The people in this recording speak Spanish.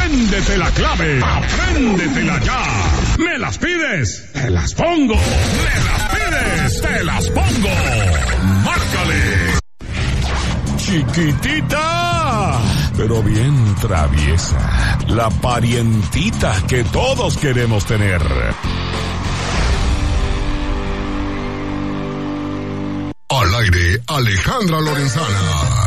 Apréndete la clave. Apréndetela ya. ¿Me las pides? Te las pongo. ¿Me las pides? Te las pongo. Márcale. Chiquitita, pero bien traviesa. La parientita que todos queremos tener. Al aire, Alejandra Lorenzana.